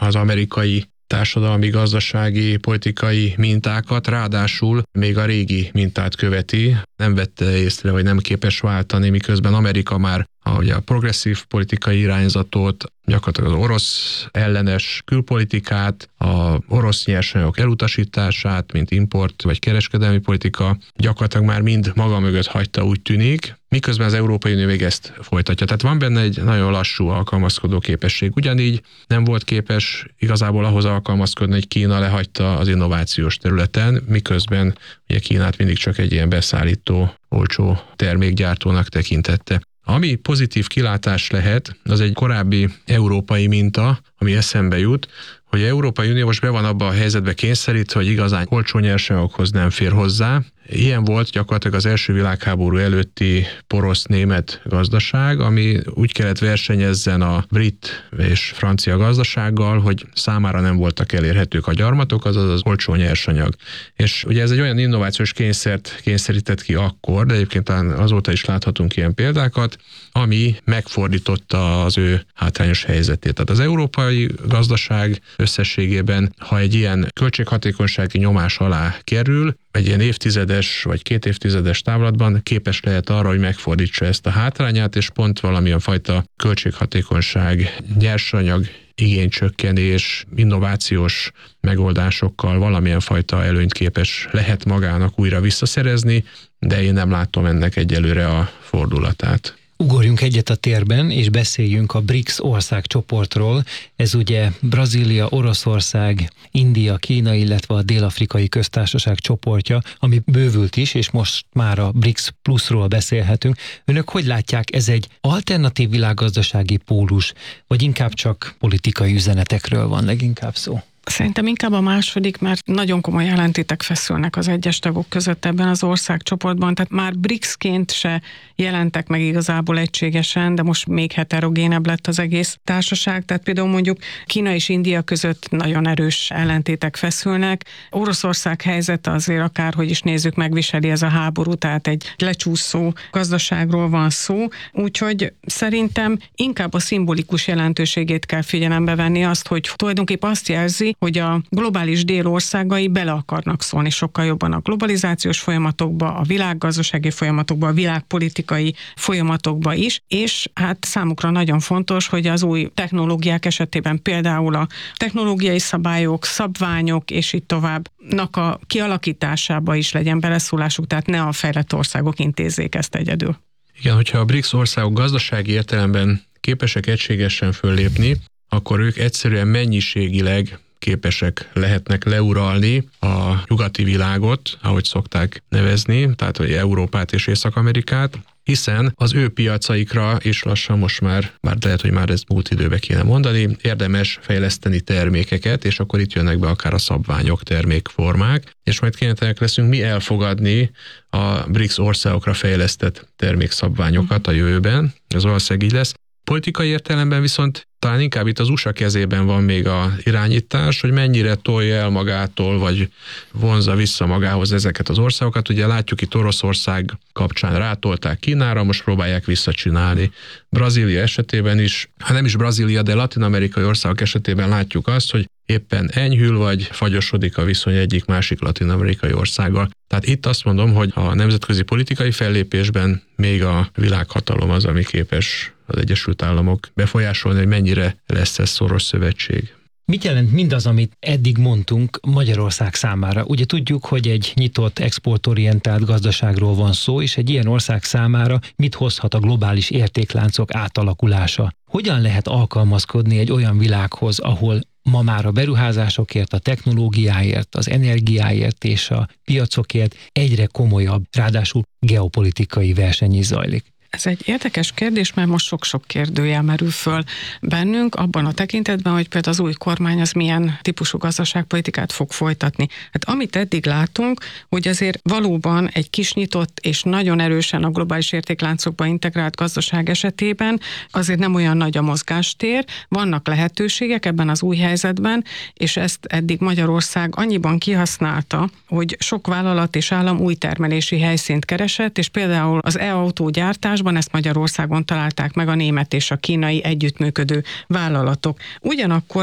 az amerikai társadalmi, gazdasági, politikai mintákat, ráadásul még a régi mintát követi, nem vette észre, vagy nem képes váltani, miközben Amerika már a progresszív politikai irányzatot, gyakorlatilag az orosz ellenes külpolitikát, az orosz nyersanyagok elutasítását, mint import vagy kereskedelmi politika, gyakorlatilag már mind maga mögött hagyta, úgy tűnik, miközben az Európai Unió még ezt folytatja. Tehát van benne egy nagyon lassú alkalmazkodó képesség. Ugyanígy nem volt képes igazából ahhoz alkalmazkodni, hogy Kína lehagyta az innovációs területen, miközben ugye Kínát mindig csak egy ilyen beszállító, olcsó termékgyártónak tekintette. Ami pozitív kilátás lehet, az egy korábbi európai minta, ami eszembe jut, hogy az Európai Unió most be van abban a helyzetbe kényszerítve, hogy igazán olcsó nyersanyagokhoz nem fér hozzá. Ilyen volt gyakorlatilag az első világháború előtti porosz-német gazdaság, ami úgy kellett versenyezzen a brit és francia gazdasággal, hogy számára nem voltak elérhetők a gyarmatok, azaz az olcsó nyersanyag. És ugye ez egy olyan innovációs kényszert kényszerített ki akkor, de egyébként azóta is láthatunk ilyen példákat, ami megfordította az ő hátrányos helyzetét. Tehát az európai gazdaság összességében, ha egy ilyen költséghatékonysági nyomás alá kerül, egy ilyen évtizedes vagy 2 évtizedes távlatban képes lehet arra, hogy megfordítsa ezt a hátrányát, és pont valamilyen fajta költséghatékonyság, nyersanyag, igénycsökkenés, innovációs megoldásokkal valamilyen fajta előnyt képes lehet magának újra visszaszerezni, de én nem látom ennek egyelőre a fordulatát. Ugorjunk egyet a térben, és beszéljünk a BRICS országcsoportról. Ez ugye Brazília, Oroszország, India, Kína, illetve a Dél-Afrikai Köztársaság csoportja, ami bővült is, és most már a BRICS Plusról beszélhetünk. Önök hogy látják, ez egy alternatív világgazdasági pólus, vagy inkább csak politikai üzenetekről van leginkább szó? Szerintem inkább a második, mert nagyon komoly ellentétek feszülnek az egyes tagok között ebben az országcsoportban, tehát már BRICS-ként se jelentek meg igazából egységesen, de most még heterogénebb lett az egész társaság, tehát például mondjuk Kína és India között nagyon erős ellentétek feszülnek. Oroszország helyzete azért akárhogy is nézzük, megviseli ez a háború, tehát egy lecsúszó gazdaságról van szó, úgyhogy szerintem inkább a szimbolikus jelentőségét kell figyelembe venni, azt, hogy tulajdonképpen azt jelzi, hogy a globális dél országai bele akarnak szólni sokkal jobban a globalizációs folyamatokba, a világgazdasági folyamatokba, a világpolitikai folyamatokba is, és hát számukra nagyon fontos, hogy az új technológiák esetében például a technológiai szabályok, szabványok és így továbbnak a kialakításába is legyen beleszólásuk, tehát ne a fejlett országok intézzék ezt egyedül. Igen, hogyha a BRICS országok gazdasági értelemben képesek egységesen föllépni, akkor ők egyszerűen mennyiségileg képesek lehetnek leuralni a nyugati világot, ahogy szokták nevezni, tehát hogy Európát és Észak-Amerikát, hiszen az ő piacaikra is lassan most már lehet, hogy már ezt múlt időbe kéne mondani, érdemes fejleszteni termékeket, és akkor itt jönnek be akár a szabványok, termékformák, és majd kénytelenek leszünk mi elfogadni a BRICS országokra fejlesztett termékszabványokat a jövőben, ez valószínűleg így lesz. Politikai értelemben viszont talán inkább itt az USA kezében van még az irányítás, hogy mennyire tolja el magától, vagy vonzza vissza magához ezeket az országokat. Ugye látjuk itt Oroszország kapcsán rátolták Kínára, most próbálják visszacsinálni. Brazília esetében is, ha nem is Brazília, de latin-amerikai országok esetében látjuk azt, hogy éppen enyhül vagy fagyosodik a viszony egyik-másik latin-amerikai országgal. Tehát itt azt mondom, hogy a nemzetközi politikai fellépésben még a világhatalom az, ami képes az Egyesült Államok befolyásolni, hogy mennyire lesz ez szoros szövetség. Mit jelent mindaz, amit eddig mondtunk Magyarország számára? Ugye tudjuk, hogy egy nyitott, exportorientált gazdaságról van szó, és egy ilyen ország számára mit hozhat a globális értékláncok átalakulása? Hogyan lehet alkalmazkodni egy olyan világhoz, ahol ma már a beruházásokért, a technológiáért, az energiáért és a piacokért egyre komolyabb, ráadásul geopolitikai verseny is zajlik? Ez egy érdekes kérdés, mert most sok-sok kérdőjel merül föl bennünk, abban a tekintetben, hogy például az új kormány az milyen típusú gazdaságpolitikát fog folytatni. Hát amit eddig látunk, hogy azért valóban egy kis nyitott és nagyon erősen a globális értékláncokba integrált gazdaság esetében azért nem olyan nagy a mozgástér, vannak lehetőségek ebben az új helyzetben, és ezt eddig Magyarország annyiban kihasználta, hogy sok vállalat és állam új termelési helyszínt keresett, és például az e-autógyártásban ezt Magyarországon találták meg a német és a kínai együttműködő vállalatok. Ugyanakkor az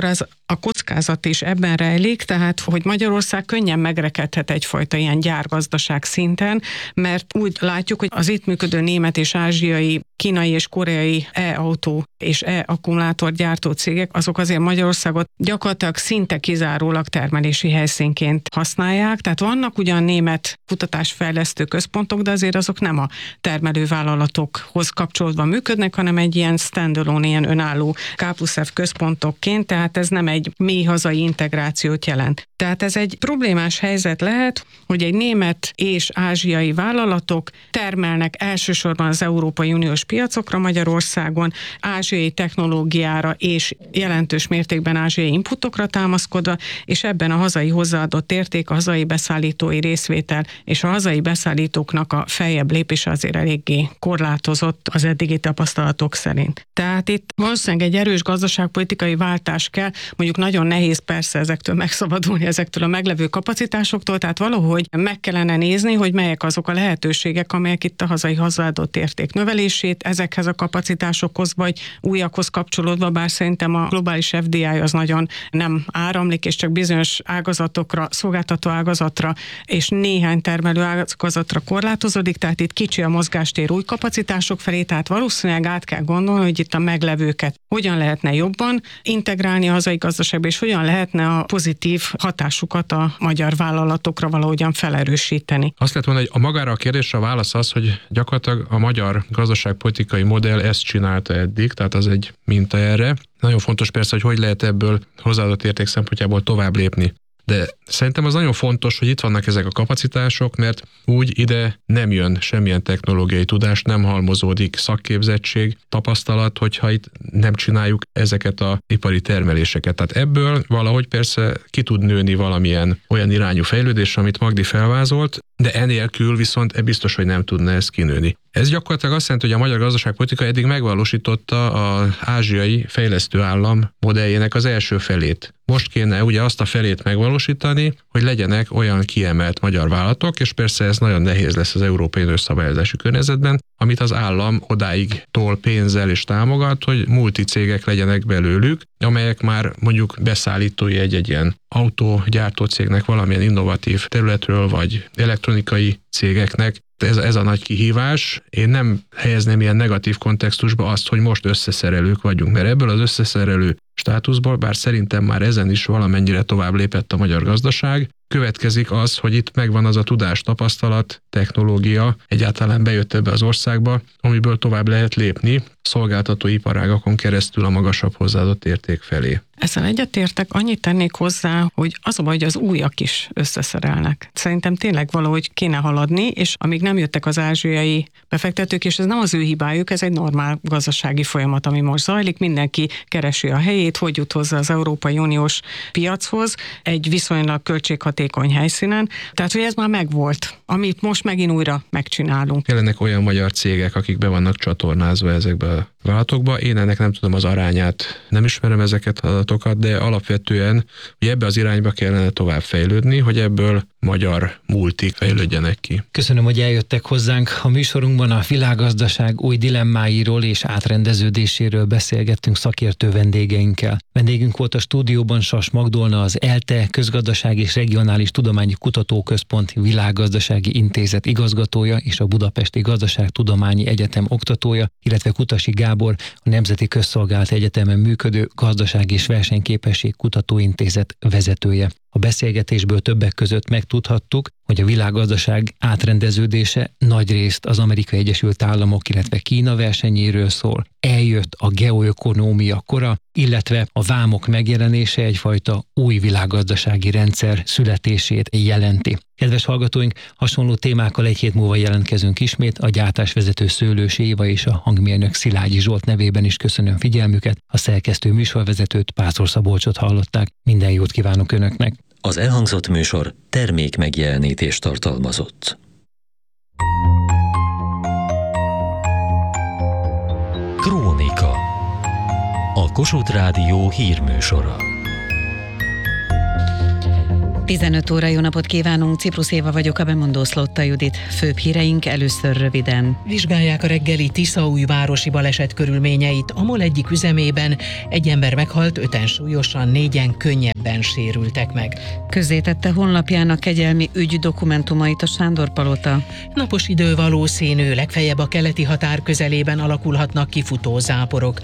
A kockázat is ebben rejlik, tehát hogy Magyarország könnyen megrekedhet egyfajta ilyen gyárgazdaság szinten, mert úgy látjuk, hogy az itt működő német és ázsiai, kínai és koreai e-autó és e-akkumulátorgyártó cégek, azok azért Magyarországot gyakorlatilag szinte kizárólag termelési helyszínként használják, tehát vannak ugyan német kutatásfejlesztő központok, de azért azok nem a termelővállalatokhoz kapcsolódva működnek, hanem egy ilyen standalone, ilyen önálló K+F központokként, tehát ez nem egy mély hazai integrációt jelent. Tehát ez egy problémás helyzet lehet, hogy egy német és ázsiai vállalatok termelnek elsősorban az Európai Uniós piacokra Magyarországon, ázsiai technológiára és jelentős mértékben ázsiai inputokra támaszkodva, és ebben a hazai hozzáadott érték, a hazai beszállítói részvétel és a hazai beszállítóknak a feljebb lépése azért eléggé korlátozott az eddigi tapasztalatok szerint. Tehát itt valószínűleg egy erős gazdaságpolitikai váltás kell, mondjuk nagyon nehéz persze ezektől megszabadulni, ezektől a meglevő kapacitásoktól, tehát valahogy meg kellene nézni, hogy melyek azok a lehetőségek, amelyek itt a hazai hozzáadott érték növelését ezekhez a kapacitásokhoz vagy újakhoz kapcsolódva, bár szerintem a globális FDI az nagyon nem áramlik, és csak bizonyos ágazatokra, szolgáltató ágazatra és néhány termelő ágazatra korlátozódik, tehát itt kicsi a mozgástér új kapacitások felé, tehát valószínűleg át kell gondolni, hogy itt a meglevőket hogyan lehetne jobban integrálni a hazai gazdaságba, és hogyan lehetne a pozitív hatásukat a magyar vállalatokra valahogyan felerősíteni. Azt lehet mondani, hogy a magára a kérdésre a válasz az, hogy gyakorlatilag a magyar gazdaságpolitikai modell ezt csinálta eddig, tehát az egy minta erre. Nagyon fontos persze, hogy lehet ebből hozzáadott érték szempontjából tovább lépni. De szerintem az nagyon fontos, hogy itt vannak ezek a kapacitások, mert úgy ide nem jön semmilyen technológiai tudás, nem halmozódik szakképzettség, tapasztalat, hogyha itt nem csináljuk ezeket az ipari termeléseket. Tehát ebből valahogy persze ki tud nőni valamilyen olyan irányú fejlődés, amit Magdi felvázolt, de enélkül viszont biztos, hogy nem tudna ez kinőni. Ez gyakorlatilag azt jelenti, hogy a magyar gazdaságpolitika eddig megvalósította az ázsiai fejlesztő állam modelljének az első felét. Most kéne ugye azt a felét megvalósítani, hogy legyenek olyan kiemelt magyar vállalatok, és persze ez nagyon nehéz lesz az európai uniós szabályozási környezetben, amit az állam odáig tol pénzzel és támogat, hogy multicégek legyenek belőlük, amelyek már mondjuk beszállítói egy ilyen autógyártó cégnek valamilyen innovatív területről, vagy elektronikai cégeknek. Ez a nagy kihívás. Én nem helyezném ilyen negatív kontextusba azt, hogy most összeszerelők vagyunk, mert ebből az összeszerelő státuszból, bár szerintem már ezen is valamennyire tovább lépett a magyar gazdaság, következik az, hogy itt megvan az a tudás, tapasztalat, technológia, egyáltalán bejött ebbe az országba, amiből tovább lehet lépni szolgáltató iparágakon keresztül a magasabb hozzáadott érték felé. Ezzel egyetértek, annyit tennék hozzá, hogy az a baj, hogy az újak is összeszerelnek. Szerintem tényleg valahogy kéne haladni, és amíg nem jöttek az ázsiai befektetők, és ez nem az ő hibájuk, ez egy normál gazdasági folyamat, ami most zajlik, mindenki keresi a helyét, hogy jut hozzá az Európai Uniós piachoz, egy viszonylag költséghatékony helyszínen, tehát hogy ez már megvolt, amit most megint újra megcsinálunk. Jelennek olyan magyar cégek, akik be vannak csatornázva ezekbe a vállalatokba. Én ennek nem tudom az arányát, nem ismerem ezeket az adatokat, de alapvetően hogy ebbe az irányba kellene tovább fejlődni, hogy ebből magyar multik fejlődjenek ki. Köszönöm, hogy eljöttek hozzánk. A műsorunkban a világgazdaság új dilemmáiról és átrendeződéséről beszélgettünk szakértő vendégeinkkel. Vendégünk volt a stúdióban Sas Magdolna, az ELTE Közgazdasági és Regionális Tudományi Kutatóközpont Világgazdasági Intézet igazgatója és a Budapesti Gazdaságtudományi Egyetem oktatója, illetve Kutasi Gábor, a Nemzeti Közszolgált Egyetemen működő Gazdaság és Versenyképesség Kutatóintézet vezetője. A beszélgetésből többek között megtudhattuk, hogy a világgazdaság átrendeződése nagyrészt az Amerikai Egyesült Államok, illetve Kína versenyéről szól. Eljött a geoökonómia kora, illetve a vámok megjelenése egyfajta új világgazdasági rendszer születését jelenti. Kedves hallgatóink, hasonló témákkal egy hét múlva jelentkezünk ismét. A gyártásvezető Szőlős Éva és a hangmérnök Szilágyi Zsolt nevében is köszönöm figyelmüket. A szerkesztő műsorvezetőt, Pásztor Szabolcsot hallották. Minden jót kívánok Önöknek! Az elhangzott műsor termék megjelenítést tartalmazott. Krónika. A Kossuth Rádió hírműsora. 15 óra, jó napot kívánunk, Ciprus Éva vagyok, a bemondó Szlotta Judit. Főbb híreink először röviden. Vizsgálják a reggeli Tiszaújvárosi baleset körülményeit. A MOL egyik üzemében egy ember meghalt, 5-en súlyosan, 4-en könnyebben sérültek meg. Közzétette honlapjának kegyelmi ügy dokumentumait a Sándor-palota. Napos idő valószínű, legfeljebb a keleti határ közelében alakulhatnak kifutó záporok.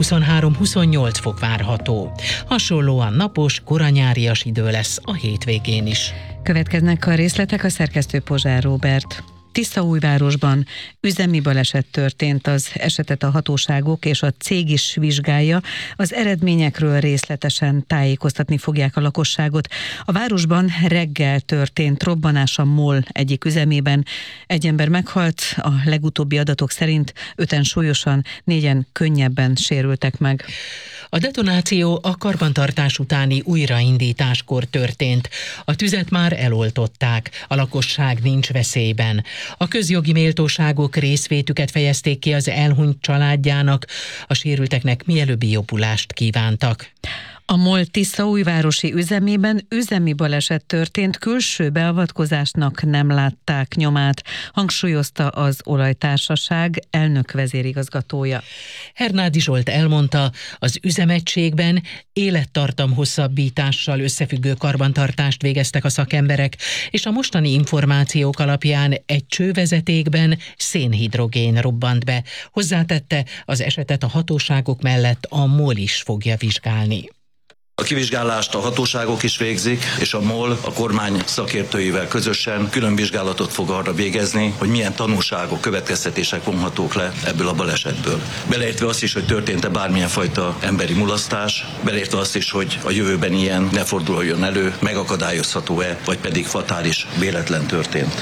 23-28 fok várható. Hasonlóan napos, koranyárias idő lesz a hétvégén is. Következnek a részletek, a szerkesztő Pozsár Róbert. Tiszaújvárosban üzemi baleset történt, az esetet a hatóságok és a cég is vizsgálja, az eredményekről részletesen tájékoztatni fogják a lakosságot. A városban reggel történt robbanás a MOL egyik üzemében. Egy ember meghalt, a legutóbbi adatok szerint 5-en súlyosan, 4-en könnyebben sérültek meg. A detonáció a karbantartás utáni újraindításkor történt. A tüzet már eloltották, a lakosság nincs veszélyben. A közjogi méltóságok részvétüket fejezték ki az elhunyt családjának, a sérülteknek mielőbbi jobbulást kívántak. A MOL Tiszaújvárosi üzemében üzemi baleset történt, külső beavatkozásnak nem látták nyomát, hangsúlyozta az olajtársaság elnök vezérigazgatója. Hernádi Zsolt elmondta, az üzemegységben élettartam hosszabbítással összefüggő karbantartást végeztek a szakemberek, és a mostani információk alapján egy csővezetékben szénhidrogén robbant be. Hozzátette, az esetet a hatóságok mellett a MOL is fogja vizsgálni. A kivizsgálást a hatóságok is végzik, és a MOL a kormány szakértőivel közösen külön vizsgálatot fog arra végezni, hogy milyen tanulságok, következtetések vonhatók le ebből a balesetből. Beleértve azt is, hogy történt-e bármilyen fajta emberi mulasztás, beleértve azt is, hogy a jövőben ilyen ne forduljon elő, megakadályozható-e, vagy pedig fatális véletlen történt.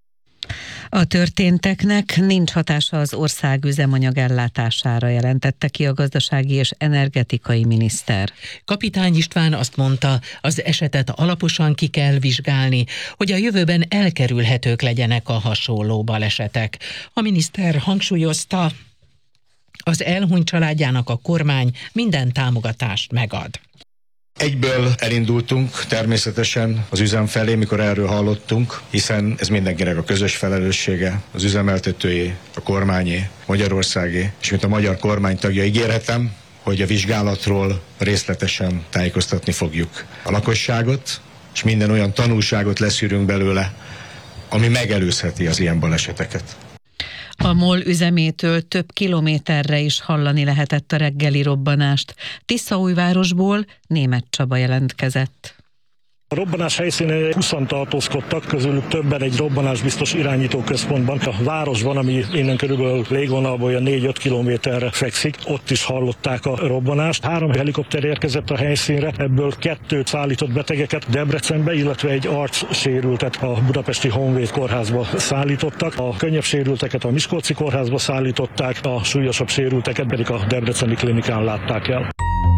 A történteknek nincs hatása az ország üzemanyag ellátására, jelentette ki a gazdasági és energetikai miniszter. Kapitány István azt mondta, az esetet alaposan ki kell vizsgálni, hogy a jövőben elkerülhetők legyenek a hasonló balesetek. A miniszter hangsúlyozta, az elhunyt családjának a kormány minden támogatást megad. Egyből elindultunk természetesen az üzem felé, mikor erről hallottunk, hiszen ez mindenkinek a közös felelőssége, az üzemeltetői, a kormányé, Magyarországé, és mint a magyar kormány tagja ígérhetem, hogy a vizsgálatról részletesen tájékoztatni fogjuk a lakosságot, és minden olyan tanulságot leszűrünk belőle, ami megelőzheti az ilyen baleseteket. A MOL üzemétől több kilométerre is hallani lehetett a reggeli robbanást. Tiszaújvárosból Németh Csaba jelentkezett. A robbanás helyszínén 20-an tartózkodtak, közülük többen egy robbanásbiztos irányítóközpontban. A városban, ami innen körülbelül légvonalból olyan 4-5 kilométerre fekszik, ott is hallották a robbanást. 3 helikopter érkezett a helyszínre, ebből 2 szállított betegeket Debrecenbe, illetve egy arcsérültet a budapesti Honvéd kórházba szállítottak. A könnyebb sérülteket a miskolci kórházba szállították, a súlyosabb sérülteket pedig a debreceni klinikán látták el.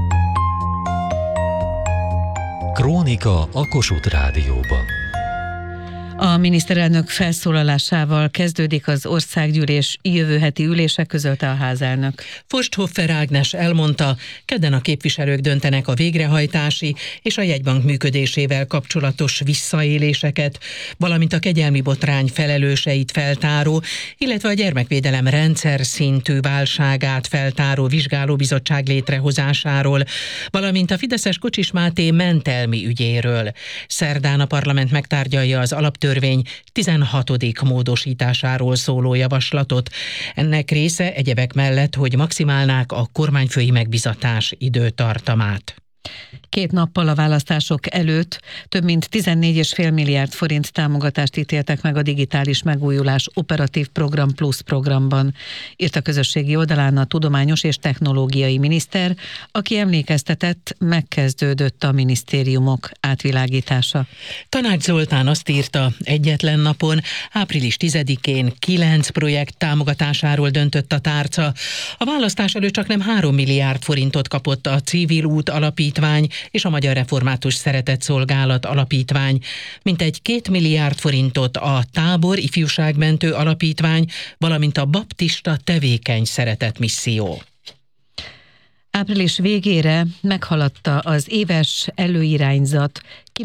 Krónika a Kossuth Rádióban. A miniszterelnök felszólalásával kezdődik az országgyűlés jövő heti ülése, közölte a házelnök. Forsthoffer Ágnes elmondta, kedden a képviselők döntenek a végrehajtási és a jegybank működésével kapcsolatos visszaéléseket, valamint a kegyelmi botrány felelőseit feltáró, illetve a gyermekvédelem rendszer szintű válságát feltáró vizsgálóbizottság létrehozásáról, valamint a fideszes Kocsis Máté mentelmi ügyéről. Szerdán a parlament megtárgyalja az alaptörvény 16. módosításáról szóló javaslatot. Ennek része egyebek mellett, hogy maximálnák a kormányfői megbizatás időtartamát. 2 nappal a választások előtt több mint 14,5 milliárd forint támogatást ítéltek meg a Digitális Megújulás Operatív Program Plus programban, írt a közösségi oldalán a tudományos és technológiai miniszter, aki emlékeztetett, megkezdődött a minisztériumok átvilágítása. Tanács Zoltán azt írta, egyetlen napon, április 10-én 9 projekt támogatásáról döntött a tárca. A választás előtt csak nem 3 milliárd forintot kapott a Civil Út Alapítvány és a Magyar Református Szeretetszolgálat Alapítvány, mintegy 2 milliárd forintot a Tábor Ifjúságmentő Alapítvány, valamint a Baptista Tevékeny Szeretetmisszió. Április végére meghaladta az éves előirányzat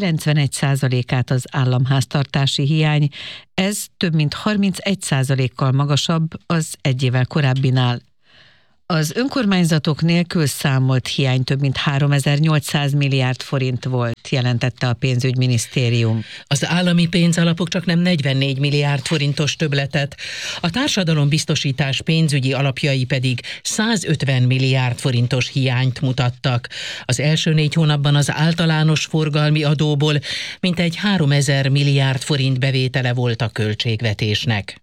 91%-át az államháztartási hiány, ez több mint 31%-kal magasabb az egy évvel korábbinál. Az önkormányzatok nélkül számolt hiány több mint 3800 milliárd forint volt, jelentette a pénzügyminisztérium. Az állami pénzalapok csaknem 44 milliárd forintos többletet, a társadalombiztosítás pénzügyi alapjai pedig 150 milliárd forintos hiányt mutattak. Az első 4 hónapban az általános forgalmi adóból mintegy 3000 milliárd forint bevétele volt a költségvetésnek.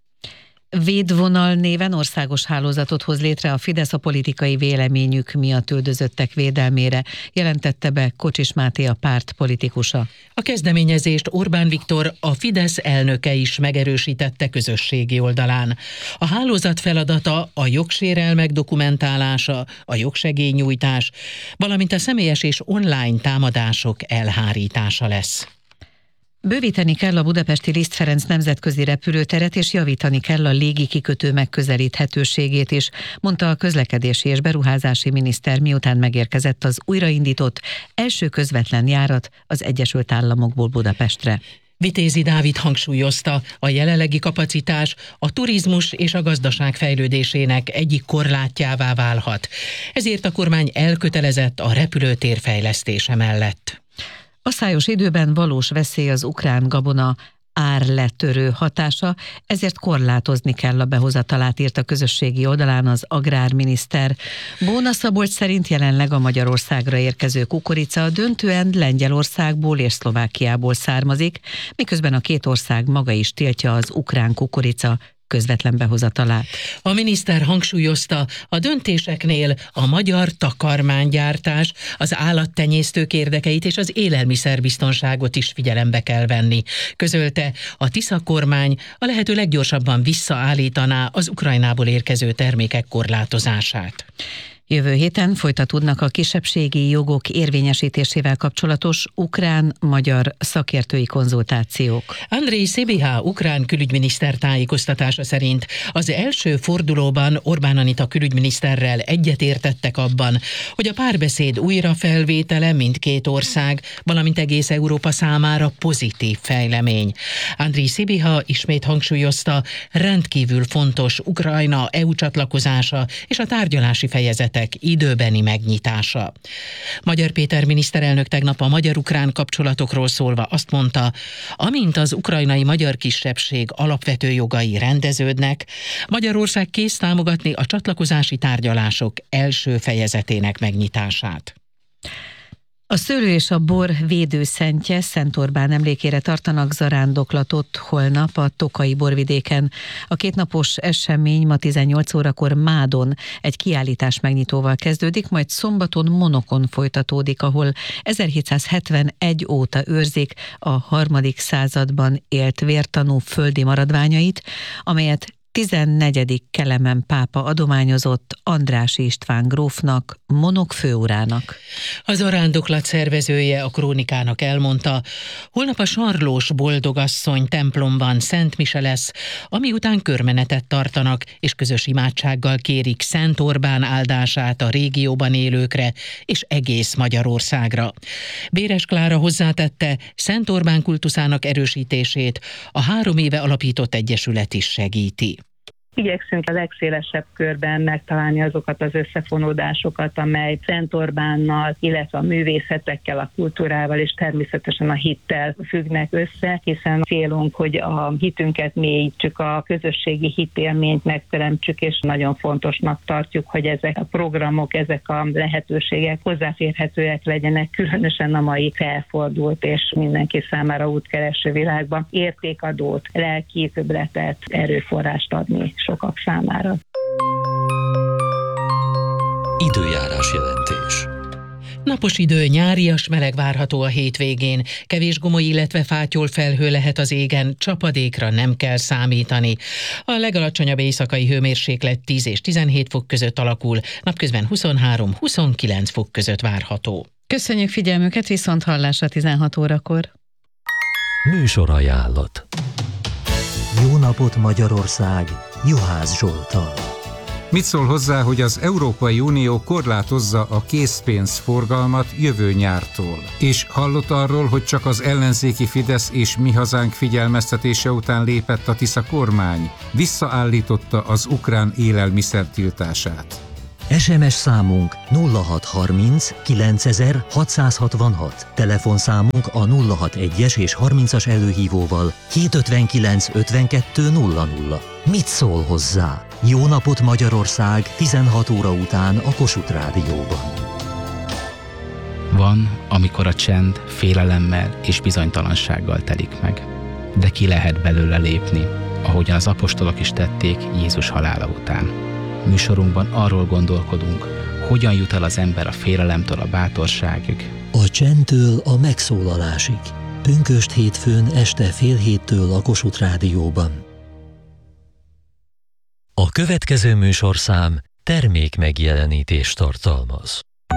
Védvonal néven országos hálózatot hoz létre a Fidesz a politikai véleményük miatt üldözöttek védelmére, jelentette be Kocsis Máté, a párt politikusa. A kezdeményezést Orbán Viktor, a Fidesz elnöke is megerősítette közösségi oldalán. A hálózat feladata a jogsérelmek dokumentálása, a jogsegélynyújtás, valamint a személyes és online támadások elhárítása lesz. Bővíteni kell a budapesti Liszt Ferenc nemzetközi repülőteret, és javítani kell a légi kikötő megközelíthetőségét is, mondta a közlekedési és beruházási miniszter, miután megérkezett az újraindított első közvetlen járat az Egyesült Államokból Budapestre. Vitézi Dávid hangsúlyozta, a jelenlegi kapacitás a turizmus és a gazdaság fejlődésének egyik korlátjává válhat. Ezért a kormány elkötelezett a repülőtér fejlesztése mellett. Asszályos időben valós veszély az ukrán gabona árletörő hatása, ezért korlátozni kell a behozatalát, írt a közösségi oldalán az agrárminiszter. Bóna Szabolcs szerint jelenleg a Magyarországra érkező kukorica döntően Lengyelországból és Szlovákiából származik, miközben a két ország maga is tiltja az ukrán kukorica közvetlen behozatalát. A miniszter hangsúlyozta, a döntéseknél a magyar takarmánygyártás, az állattenyésztők érdekeit és az élelmiszerbiztonságot is figyelembe kell venni. Közölte, a Tisza kormány a lehető leggyorsabban visszaállítaná az Ukrajnából érkező termékek korlátozását. Jövő héten folytatódnak a kisebbségi jogok érvényesítésével kapcsolatos ukrán-magyar szakértői konzultációk. Andrej Sibiha ukrán külügyminiszter tájékoztatása szerint az első fordulóban Orbán Anita külügyminiszterrel egyetértettek abban, hogy a párbeszéd újrafelvétele mindkét ország, valamint egész Európa számára pozitív fejlemény. Andrej Sibiha ismét hangsúlyozta, rendkívül fontos Ukrajna EU csatlakozása és a tárgyalási fejezetek időbeni megnyitása. Magyar Péter miniszterelnök tegnap a magyar-ukrán kapcsolatokról szólva azt mondta, amint az ukrajnai magyar kisebbség alapvető jogai rendeződnek, Magyarország kész támogatni a csatlakozási tárgyalások első fejezetének megnyitását. A szőlő és a bor védőszentje Szent Orbán emlékére tartanak zarándoklatot holnap a Tokai borvidéken. A kétnapos esemény ma 18 órakor Mádon egy kiállítás megnyitóval kezdődik, majd szombaton Monokon folytatódik, ahol 1771 óta őrzik a 3. században élt vértanú földi maradványait, amelyet 14. Kelemen pápa adományozott Andrássy István grófnak, Monok főurának. Az zarándoklat szervezője a Krónikának elmondta, holnap a Sarlós Boldogasszony templomban Szent Mise lesz, ami után körmenetet tartanak, és közös imádsággal kérik Szent Orbán áldását a régióban élőkre és egész Magyarországra. Béres Klára hozzátette, Szent Orbán kultuszának erősítését a 3 éve alapított egyesület is segíti. Igyekszünk a legszélesebb körben megtalálni azokat az összefonódásokat, amely Szent Orbánnal, illetve a művészetekkel, a kultúrával és természetesen a hittel függnek össze, hiszen célunk, hogy a hitünket mélyítsük, a közösségi hitélményt megteremtsük, és nagyon fontosnak tartjuk, hogy ezek a programok, ezek a lehetőségek hozzáférhetőek legyenek, különösen a mai felfordult és mindenki számára útkereső világban értékadót, lelki többletet, erőforrást adni sokak számára. Időjárás jelentés. Napos idő, nyárias meleg várható a hétvégén. Kevés gomoly, illetve fátyol felhő lehet az égen, csapadékra nem kell számítani. A legalacsonyabb éjszakai hőmérséklet 10 és 17 fok között alakul, napközben 23-29 fok között várható. Köszönjük figyelmüket, viszont hallásra 16 órakor. Műsorajánlat. Jó napot Magyarország, Juhász Zsoltal. Mit szól hozzá, hogy az Európai Unió korlátozza a készpénzforgalmat jövő nyártól? És hallott arról, hogy csak az ellenzéki Fidesz és Mi Hazánk figyelmeztetése után lépett a Tisza kormány, visszaállította az ukrán élelmiszer tiltását. SMS számunk 0630 9000 666, telefonszámunk a 061-es és 30-as előhívóval 759 52 00. Mit szól hozzá? Jó napot Magyarország 16 óra után a Kossuth Rádióban. Van, amikor a csend félelemmel és bizonytalansággal telik meg, de ki lehet belőle lépni, ahogyan az apostolok is tették Jézus halála után. Műsorunkban arról gondolkodunk, hogyan jut el az ember a félelemtől a bátorságig. A csendtől a megszólalásig. Pünkösd hétfőn este 6:30 a Kossuth Rádióban. A következő műsorszám termék megjelenítést tartalmaz.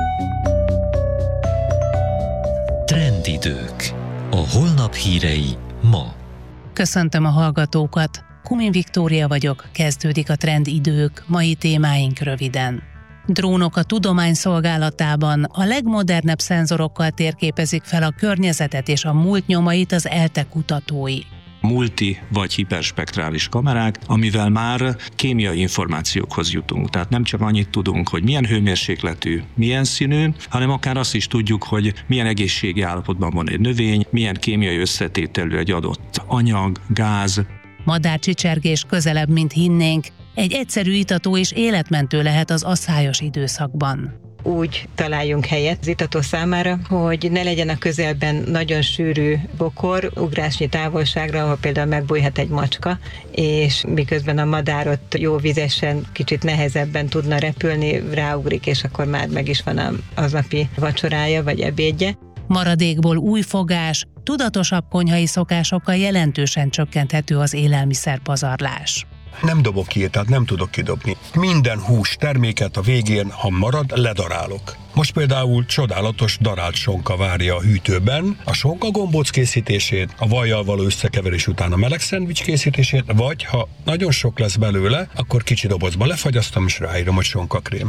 Trendidők. A holnap hírei ma. Köszöntöm a hallgatókat! Kumin Viktória vagyok, kezdődik a Trendidők, mai témáink röviden. Drónok a tudomány szolgálatában a legmodernebb szenzorokkal térképezik fel a környezetet és a múlt nyomait az ELTE kutatói. Multi vagy hiperspektrális kamerák, amivel már kémiai információkhoz jutunk. Tehát nem csak annyit tudunk, hogy milyen hőmérsékletű, milyen színű, hanem akár azt is tudjuk, hogy milyen egészségi állapotban van egy növény, milyen kémiai összetételű egy adott anyag, gáz. Madárcsicsergés közelebb, mint hinnénk, egy egyszerű itató és életmentő lehet az aszályos időszakban. Úgy találjunk helyet az itató számára, hogy ne legyen a közelben nagyon sűrű bokor, ugrásnyi távolságra, ahol például megbújhat egy macska, és miközben a madár ott jó vizesen, kicsit nehezebben tudna repülni, ráugrik, és akkor már meg is van az aznapi vacsorája vagy ebédje. Maradékból új fogás, tudatosabb konyhai szokásokkal jelentősen csökkenthető az élelmiszerpazarlás. Nem dobok ki, tehát nem tudok kidobni. Minden hús terméket a végén, ha marad, ledarálok. Most például csodálatos darált sonka várja a hűtőben a sonka gombóc készítését, a vajjal való összekeverés után a meleg szendvics készítését, vagy ha nagyon sok lesz belőle, akkor kicsi dobozba lefagyasztom és ráírom, hogy sonkakrém.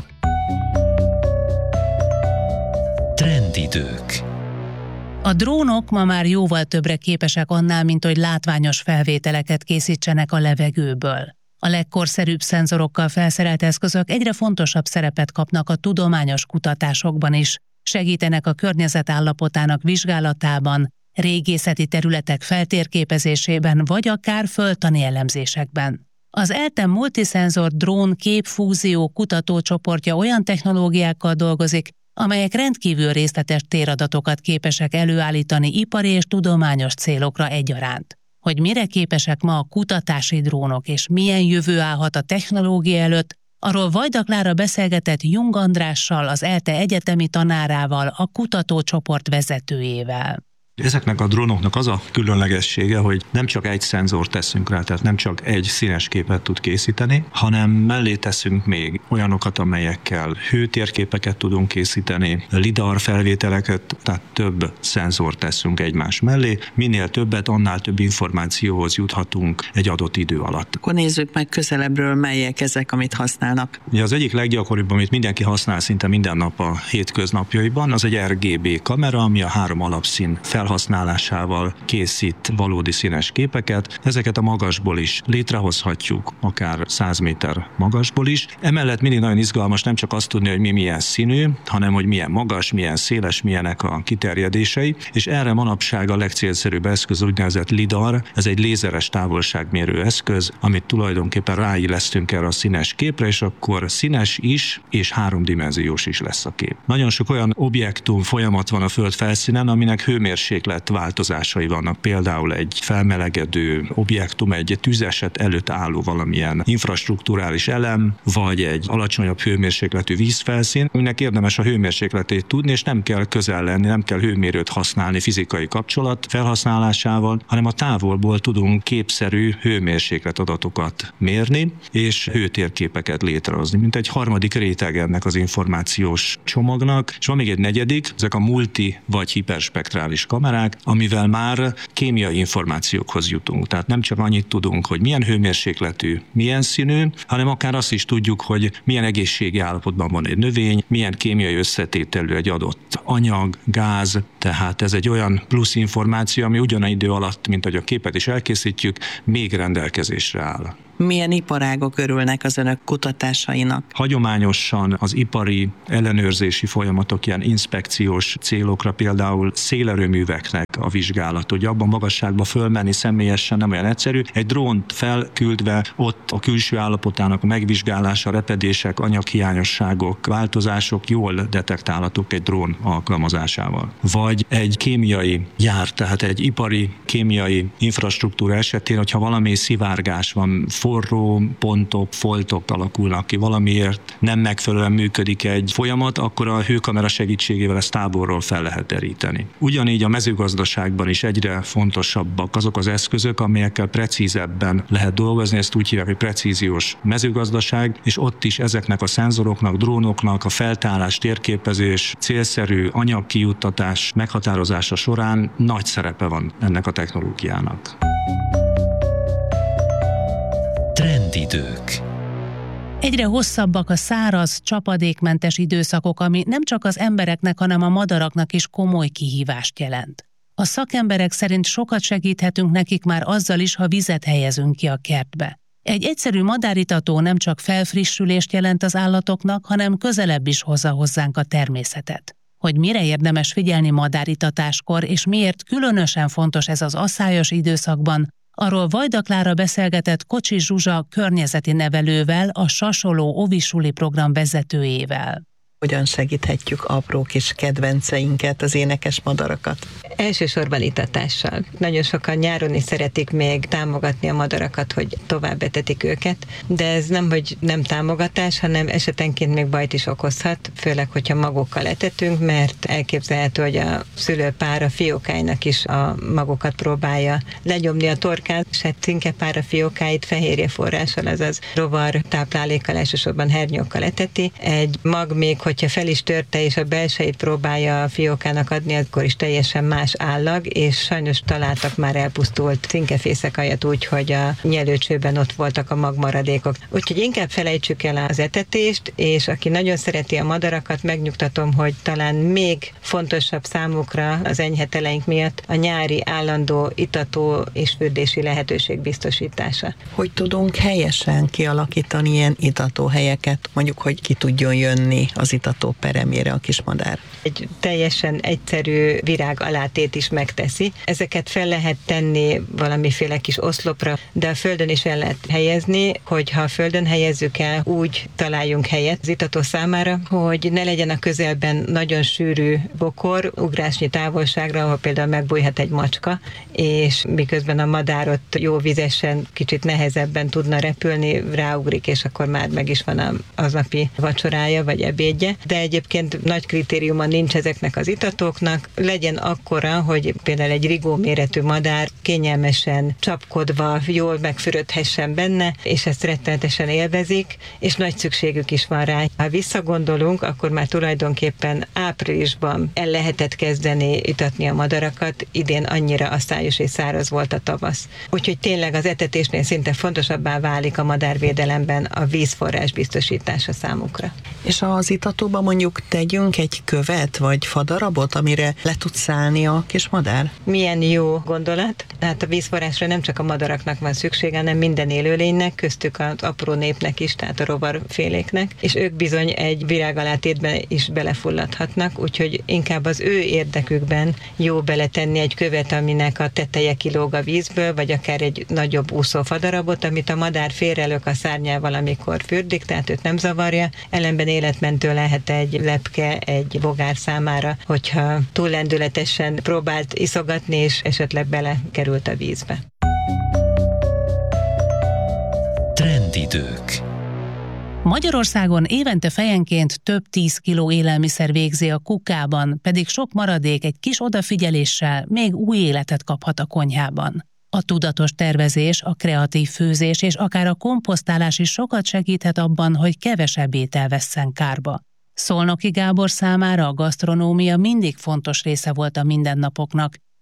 Trendidők. A drónok ma már jóval többre képesek annál, mint hogy látványos felvételeket készítsenek a levegőből. A legkorszerűbb szenzorokkal felszerelt eszközök egyre fontosabb szerepet kapnak a tudományos kutatásokban is, segítenek a környezet állapotának vizsgálatában, régészeti területek feltérképezésében vagy akár földtani elemzésekben. Az ELTE multiszenzor drón képfúzió kutatócsoportja olyan technológiákkal dolgozik, amelyek rendkívül részletes téradatokat képesek előállítani ipari és tudományos célokra egyaránt. Hogy mire képesek ma a kutatási drónok és milyen jövő állhat a technológia előtt, arról Vajda Klára beszélgetett Jung Andrással, az ELTE egyetemi tanárával, a kutatócsoport vezetőjével. Ezeknek a drónoknak az a különlegessége, hogy nem csak egy szenzort teszünk rá, tehát nem csak egy színes képet tud készíteni, hanem mellé teszünk még olyanokat, amelyekkel hőtérképeket tudunk készíteni, lidar felvételeket, tehát több szenzort teszünk egymás mellé. Minél többet, annál több információhoz juthatunk egy adott idő alatt. Akkor nézzük meg közelebbről, melyek ezek, amit használnak. Ugye az egyik leggyakoribb, amit mindenki használ szinte minden nap a hétköznapjaiban, az egy RGB kamera, ami a 3 alapszín felhasználásával készít valódi színes képeket. Ezeket a magasból is létrehozhatjuk, akár 100 méter magasból is. Emellett mindig nagyon izgalmas nem csak azt tudni, hogy mi milyen színű, hanem hogy milyen magas, milyen széles, milyenek a kiterjedései, és erre manapság a legcélszerűbb eszköz úgynevezett lidar, ez egy lézeres távolságmérő eszköz, amit tulajdonképpen ráillesztünk erre a színes képre, és akkor színes is, és 3-dimenziós is lesz a kép. Nagyon sok olyan objektum folyamat van a Föld felszínen, aminek hőmérséklet változásai vannak. Például egy felmelegedő objektum, egy tűzeset előtt álló valamilyen infrastrukturális elem, vagy egy alacsonyabb hőmérsékletű vízfelszín, aminek érdemes a hőmérsékletét tudni, és nem kell közel lenni, nem kell hőmérőt használni fizikai kapcsolat felhasználásával, hanem a távolból tudunk képszerű hőmérséklet adatokat mérni, és hőtérképeket létrehozni, mint egy harmadik réteg ennek az információs csomagnak. És van még egy negyedik, ezek a multi vagy hiperspektrális kamerák, kamerák, amivel már kémiai információkhoz jutunk. Tehát nem csak annyit tudunk, hogy milyen hőmérsékletű, milyen színű, hanem akár azt is tudjuk, hogy milyen egészségi állapotban van egy növény, milyen kémiai összetételű egy adott anyag, gáz, tehát ez egy olyan plusz információ, ami ugyanaz idő alatt, mint hogy a képet is elkészítjük, még rendelkezésre áll. Milyen iparágok örülnek az önök kutatásainak? Hagyományosan az ipari ellenőrzési folyamatok, ilyen inspekciós célokra, például szélerőműveknek a vizsgálat, hogy abban magasságba fölmenni személyesen nem olyan egyszerű. Egy drónt felküldve ott a külső állapotának a megvizsgálása, repedések, anyaghiányosságok, változások jól detektálhatók egy drón alkalmazásával. Vagy egy kémiai gyár, tehát egy ipari kémiai infrastruktúra esetén, hogyha valami szivárgás van, forró pontok, foltok alakulnak ki, valamiért nem megfelelően működik egy folyamat, akkor a hőkamera segítségével ezt távolról fel lehet deríteni. Ugyanígy a mezőgazdaságban is egyre fontosabbak azok az eszközök, amelyekkel precízebben lehet dolgozni, ezt úgy hívják, hogy precíziós mezőgazdaság, és ott is ezeknek a szenzoroknak, drónoknak a feltárás, térképezés, célszerű anyagkijuttatás meghatározása során nagy szerepe van ennek a technológiának. Trendidők. Egyre hosszabbak a száraz, csapadékmentes időszakok, ami nem csak az embereknek, hanem a madaraknak is komoly kihívást jelent. A szakemberek szerint sokat segíthetünk nekik már azzal is, ha vizet helyezünk ki a kertbe. Egy egyszerű madáritató nem csak felfrissülést jelent az állatoknak, hanem közelebb is hozza hozzánk a természetet. Hogy mire érdemes figyelni madáritatáskor, és miért különösen fontos ez az aszályos időszakban, arról Vajda Klára beszélgetett Kocsis Zsuzsa környezeti nevelővel, a Sasoló Óvisuli program vezetőjével. Hogyan segíthetjük apró kis kedvenceinket, az énekes madarakat? Elsősorban itatással. Nagyon sokan nyáron is szeretik még támogatni a madarakat, hogy tovább etetik őket, de ez nem, hogy nem támogatás, hanem esetenként még bajt is okozhat, főleg, hogyha magokkal etetünk, mert elképzelhető, hogy a szülőpár a fiókáinak is a magokat próbálja lenyomni a torkán, és hát cinkepár a fiókáit fehérjeforrással, azaz rovar táplálékkal, elsősorban hernyókkal eteti. Egy mag még, hogyha fel is törte, és a belsejét próbálja a fiókának adni, akkor is teljesen más állag, és sajnos találtak már elpusztult cinkefészekajat úgy, hogy a nyelőcsőben ott voltak a magmaradékok. Úgyhogy inkább felejtsük el az etetést, és aki nagyon szereti a madarakat, megnyugtatom, hogy talán még fontosabb számukra az enyhe teleink miatt a nyári állandó itató és fürdési lehetőség biztosítása. Hogy tudunk helyesen kialakítani ilyen itatóhelyeket, mondjuk, hogy ki tudjon jönni az itató peremére a kismadár? Egy teljesen egyszerű virág alátét is megteszi. Ezeket fel lehet tenni valamiféle kis oszlopra, de a földön is el lehet helyezni, hogyha a földön helyezzük el, úgy találjunk helyet az itató számára, hogy ne legyen a közelben nagyon sűrű bokor, ugrásnyi távolságra, ahol például megbújhat egy macska, és miközben a madár ott jó vizesen, kicsit nehezebben tudna repülni, ráugrik, és akkor már meg is van az aznapi vacsorája, vagy ebédje. De egyébként nagy kritériuma nincs ezeknek az itatóknak. Legyen akkora, hogy például egy rigó méretű madár kényelmesen csapkodva jól megfürödhessen benne, és ezt rettenetesen élvezik, és nagy szükségük is van rá. Ha visszagondolunk, akkor már tulajdonképpen áprilisban el lehetett kezdeni itatni a madarakat, idén annyira aszályos és száraz volt a tavasz. Úgyhogy tényleg az etetésnél szinte fontosabbá válik a madárvédelemben a vízforrás biztosítása számukra. És az itatóba mondjuk tegyünk egy követ vagy fadarabot, amire le tud szállni a kis madár? Milyen jó gondolat. Hát a vízforrásra nem csak a madaraknak van szüksége, hanem minden élőlénynek, köztük az apró népnek is, tehát a rovarféléknek, és ők bizony egy virágalátétben is belefulladhatnak, úgyhogy inkább az ő érdekükben jó beletenni egy követ, aminek a teteje kilóg a vízből, vagy akár egy nagyobb úszó fadarabot, amit a madár félrelök a szárnyával, amikor fürdik, tehát őt nem zavarja. Ellenben életmentő lehet egy lepke, egy bogár számára, hogyha túl lendületesen próbált iszogatni, és esetleg belekerült a vízbe. Trendidők. Magyarországon évente fejenként több 10 kiló élelmiszer végzi a kukában, pedig sok maradék egy kis odafigyeléssel még új életet kaphat a konyhában. A tudatos tervezés, a kreatív főzés és akár a komposztálás is sokat segíthet abban, hogy kevesebb étel vesszen kárba. Szolnoki Gábor számára a gasztronómia mindig fontos része volt a mindennapoknak,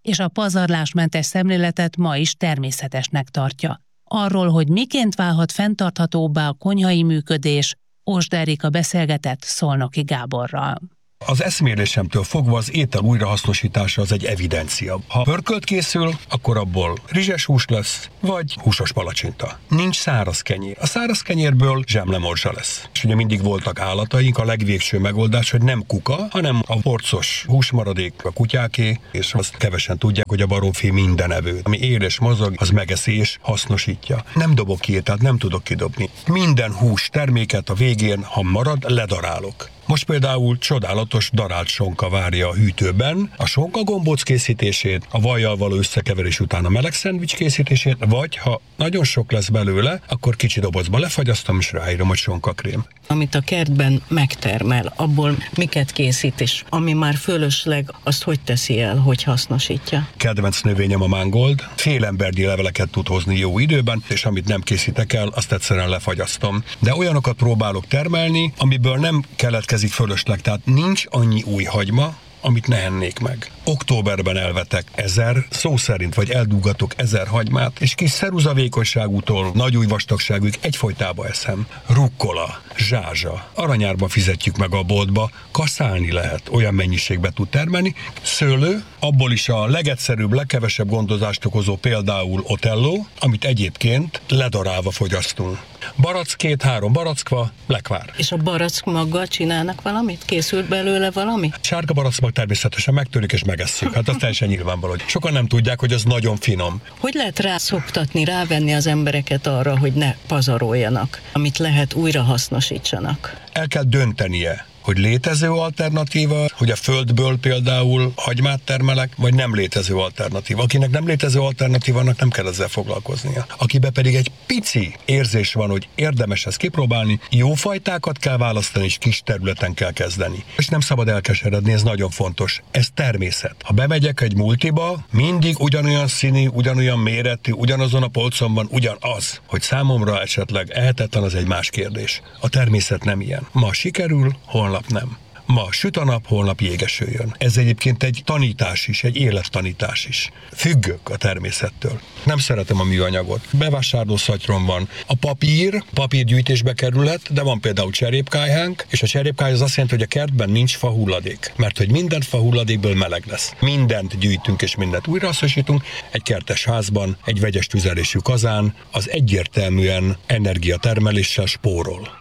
és a pazarlásmentes szemléletet ma is természetesnek tartja. Arról, hogy miként válhat fenntarthatóbbá a konyhai működés, Osd Erika beszélgetett Szolnoki Gáborral. Az eszmélésemtől fogva az étel újrahasznosítása az egy evidencia. Ha pörkölt készül, akkor abból rizses hús lesz, vagy húsos palacsinta. Nincs száraz kenyér. A száraz kenyérből zsemlemorzsa lesz. És ugye mindig voltak állataink, a legvégső megoldás, hogy nem kuka, hanem a porcos húsmaradék a kutyáké, és azt kevesen tudják, hogy a baromfi mindenevő. Ami él és mozog, az megeszi és hasznosítja. Nem dobok ki, tehát nem tudok kidobni. Minden hús terméket a végén, ha marad, ledarálok. Most például csodálatos darált sonka várja a hűtőben a sonkagombóc készítését, a vajjal való összekeverés után a meleg szendvics készítését, vagy ha nagyon sok lesz belőle, akkor kicsi dobozba lefagyasztom és ráírom, hogy sonkakrém. Amit a kertben megtermel, abból miket készít, és ami már fölösleg, azt hogy teszi el, hogy hasznosítja? Kedvenc növényem a mángold, félembernyi leveleket tud hozni jó időben, és amit nem készítek el, azt egyszerűen lefagyasztom. De olyanokat próbálok termelni, amiből nem keletkezik fölösleg, tehát nincs annyi új hagyma, amit ne ennék meg. Októberben elvetek 1000, szó szerint, vagy eldúgatok 1000 hagymát, és kis ceruzavékonyságútól nagy új vastagságúig egyfolytába eszem. Rukkola, zsázsa, aranyárba fizetjük meg a boltba, kaszálni lehet, olyan mennyiségbe tud termelni. Szőlő, abból is a legegyszerűbb, legkevesebb gondozást okozó például Otello, amit egyébként ledarálva fogyasztunk. Barack, 2-3 barackva, lekvár. És a barack maggal csinálnak valamit? Készült belőle valami? Sárga barack természetesen megtörik és megesszük. Hát az teljesen nyilvánvaló. Sokan nem tudják, hogy az nagyon finom. Hogy lehet rászoktatni, rávenni az embereket arra, hogy ne pazaroljanak, amit lehet újra hasznosítsanak? El kell döntenie, hogy létező alternatíva, hogy a földből például hagymát termelek, vagy nem létező alternatíva. Akinek nem létező alternatívának nem kell ezzel foglalkoznia. Akiben pedig egy pici érzés van, hogy érdemes ezt kipróbálni, jó fajtákat kell választani, és kis területen kell kezdeni. És nem szabad elkeseredni, ez nagyon fontos. Ez természet. Ha bemegyek egy multiba, mindig ugyanolyan színű, ugyanolyan méretű, ugyanazon a polcon van ugyanaz. Hogy számomra esetleg ehetetlen, az egy más kérdés. A természet nem ilyen. Ma sikerül, holnap nem. Ma süt a nap, holnap jégesüljön. Ez egyébként egy tanítás is, egy élettanítás is. Függök a természettől. Nem szeretem a műanyagot. Bevásárló szatyrom van. A papírgyűjtésbe kerülhet, de van például cserépkályhánk, és a cserépkály az azt jelenti, hogy a kertben nincs fahulladék. Mert hogy minden fahulladékből meleg lesz. Mindent gyűjtünk és mindent újrahasznosítunk. Egy kertes házban, egy vegyes tüzelésű kazán, az egyértelműen energiatermeléssel spórol.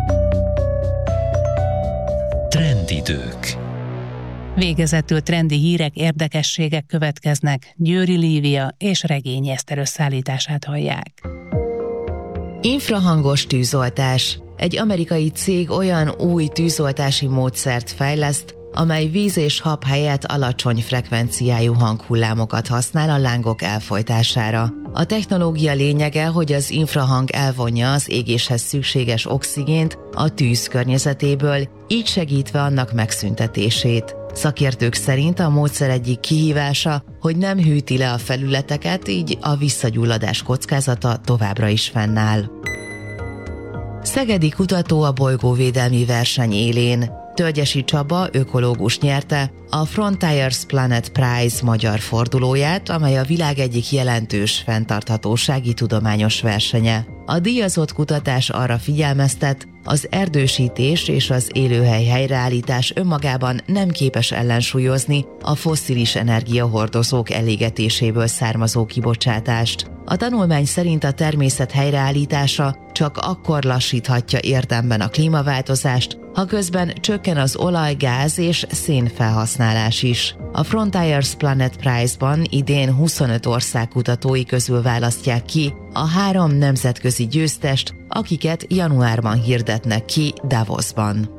Trendidők. Végezetül trendi hírek, érdekességek következnek. Győri Lívia és Regényi Eszter összeállítását hallják. Infrahangos tűzoltás. Egy amerikai cég olyan új tűzoltási módszert fejleszt, amely víz és hab helyett alacsony frekvenciájú hanghullámokat használ a lángok elfojtására. A technológia lényege, hogy az infrahang elvonja az égéshez szükséges oxigént a tűz környezetéből, így segítve annak megszüntetését. Szakértők szerint a módszer egyik kihívása, hogy nem hűti le a felületeket, így a visszagyulladás kockázata továbbra is fennáll. Szegedi kutató a bolygóvédelmi verseny élén. Tölgyesi Csaba, ökológus nyerte a Frontiers Planet Prize magyar fordulóját, amely a világ egyik jelentős fenntarthatósági tudományos versenye. A díjazott kutatás arra figyelmeztet, az erdősítés és az élőhely helyreállítás önmagában nem képes ellensúlyozni a fosszilis energiahordozók elégetéséből származó kibocsátást. A tanulmány szerint a természet helyreállítása csak akkor lassíthatja érdemben a klímaváltozást, ha közben csökken az olaj, gáz és szén felhasználás is. A Frontiers Planet Prize-ban idén 25 ország kutatói közül választják ki a 3 nemzetközi győztest, akiket januárban hirdetnek ki Davosban.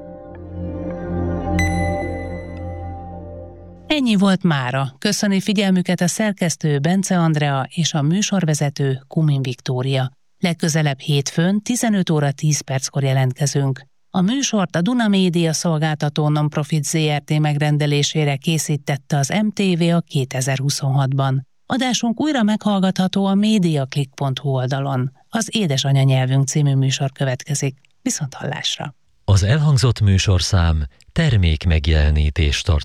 Ennyi volt mára. Köszöni figyelmüket a szerkesztő Bence Andrea és a műsorvezető Kumin Viktória. Legközelebb hétfőn 15 óra 10 perckor jelentkezünk. A műsort a Duna Média szolgáltató non-profit ZRT megrendelésére készítette az MTV a 2026-ban. Adásunk újra meghallgatható a mediaclick.hu oldalon. Az Édesanyanyelvünk című műsor következik. Viszonthallásra! Az elhangzott műsorszám termék megjelenítést tartalmaz.